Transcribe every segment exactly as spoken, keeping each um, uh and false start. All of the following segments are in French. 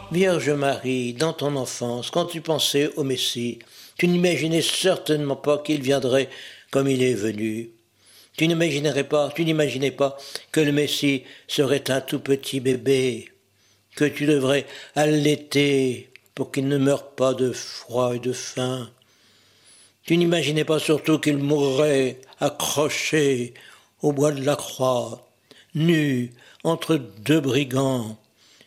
Vierge Marie, dans ton enfance, quand tu pensais au Messie, tu n'imaginais certainement pas qu'il viendrait comme il est venu. Tu n'imaginerais pas, tu n'imaginais pas que le Messie serait un tout petit bébé, que tu devrais allaiter pour qu'il ne meure pas de froid et de faim. Tu n'imaginais pas surtout qu'il mourrait accroché au bois de la croix, nu entre deux brigands.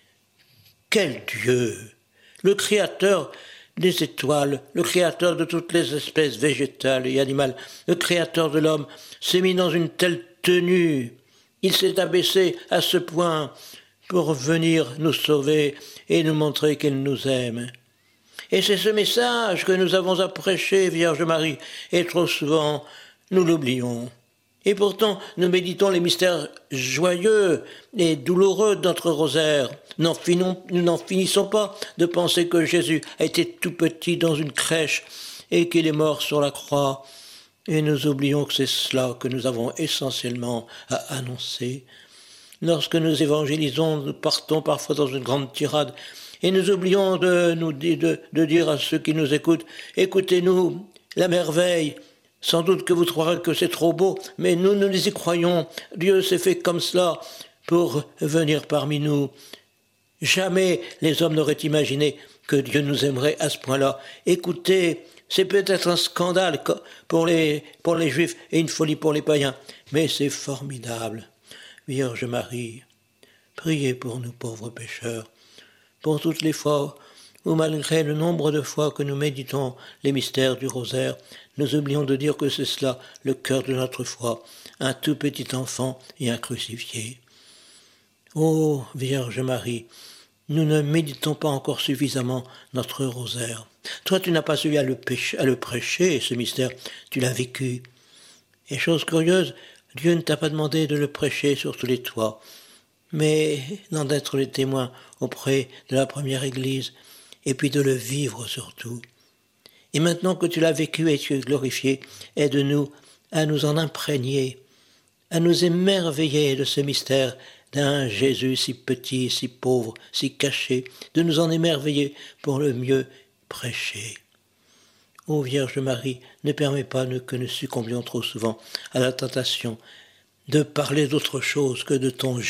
Quel Dieu! Le Créateur des étoiles, le Créateur de toutes les espèces végétales et animales, le Créateur de l'homme, s'est mis dans une telle tenue. Il s'est abaissé à ce point pour venir nous sauver et nous montrer qu'il nous aime. Et c'est ce message que nous avons à prêcher, Vierge Marie, et trop souvent nous l'oublions. Et pourtant, nous méditons les mystères joyeux et douloureux de notre rosaire. N'en finons, nous n'en finissons pas de penser que Jésus a été tout petit dans une crèche et qu'il est mort sur la croix. Et nous oublions que c'est cela que nous avons essentiellement à annoncer. Lorsque nous évangélisons, nous partons parfois dans une grande tirade et nous oublions de, nous, de, de dire à ceux qui nous écoutent, écoutez-nous, la merveille. Sans doute que vous trouverez que c'est trop beau, mais nous, nous y croyons. Dieu s'est fait comme cela pour venir parmi nous. Jamais les hommes n'auraient imaginé que Dieu nous aimerait à ce point-là. Écoutez, c'est peut-être un scandale pour les, pour les Juifs et une folie pour les païens, mais c'est formidable. Vierge Marie, priez pour nous pauvres pécheurs, pour toutes les fois où malgré le nombre de fois que nous méditons les mystères du rosaire, nous oublions de dire que c'est cela le cœur de notre foi, un tout petit enfant et un crucifié. Ô Vierge Marie, nous ne méditons pas encore suffisamment notre rosaire. Toi, tu n'as pas eu à le, pécher, à le prêcher, ce mystère, tu l'as vécu. Et chose curieuse, Dieu ne t'a pas demandé de le prêcher sur tous les toits, mais d'en être les témoins auprès de la première Église, et puis de le vivre surtout. Et maintenant que tu l'as vécu et tu es glorifié, aide-nous à nous en imprégner, à nous émerveiller de ce mystère d'un Jésus si petit, si pauvre, si caché, de nous en émerveiller pour le mieux prêcher. Ô Vierge Marie, ne permets pas que nous succombions trop souvent à la tentation de parler d'autre chose que de ton